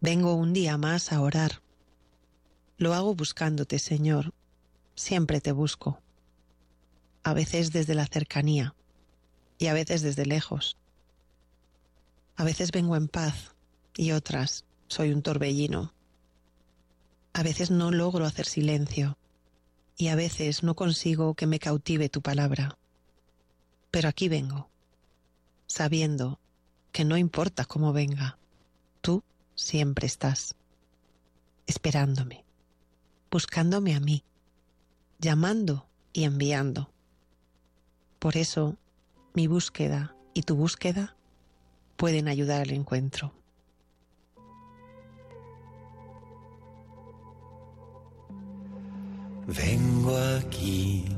Vengo un día más a orar. Lo hago buscándote, Señor. Siempre te busco. A veces desde la cercanía y a veces desde lejos. A veces vengo en paz y otras soy un torbellino. A veces no logro hacer silencio y a veces no consigo que me cautive tu palabra. Pero aquí vengo, sabiendo que no importa cómo venga, tú siempre estás, esperándome, buscándome a mí, llamando y enviando. Por eso, mi búsqueda y tu búsqueda pueden ayudar al encuentro. Vengo aquí